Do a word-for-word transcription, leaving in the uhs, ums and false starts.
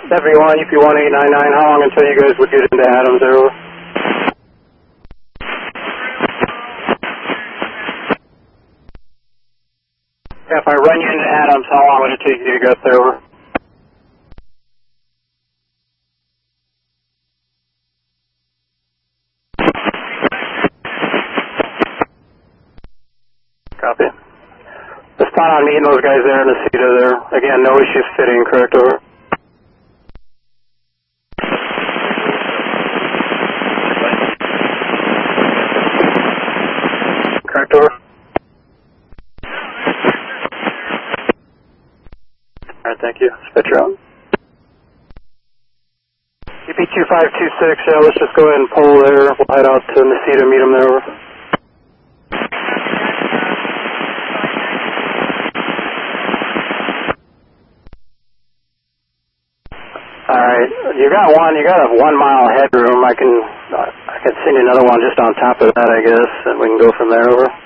W one, U P one eight nine nine, how long until you guys would get into Adams there? Over? Yeah, if I run you into Adams, how long would it take you to get there? Over? Copy. Just plan on meeting those guys there in the CETA there. Again, no issues fitting, correct? Over? Correct, over? Alright, thank you. Spitcher out. U P two five two six, yeah, let's just go ahead and pull there. We'll head out to Mesita, meet them there. Over. Alright, you got one, you got a one mile headroom. I can, I can send you another one just on top of that, I guess, and we can go from there. Over.